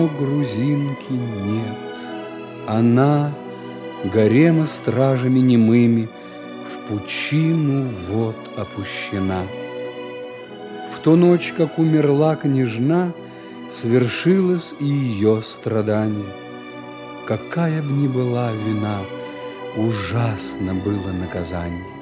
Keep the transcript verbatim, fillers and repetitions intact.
грузинки нет, она гарема стражами немыми в пучину вод опущена. В ту ночь, как умерла княжна, свершилось и ее страдание. Какая б ни была вина, ужасно было наказание.